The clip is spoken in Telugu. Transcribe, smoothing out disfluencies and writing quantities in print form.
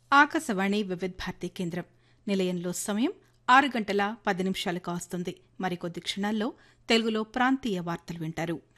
ఆకాశవాణి వివిధ భారతి కేంద్రం నిలయంలో సమయం 6 గంటల 10 నిమిషాలు కావస్తుంది. మరికొద్ది క్షణాల్లో తెలుగులో ప్రాంతీయ వార్తలు వింటారు.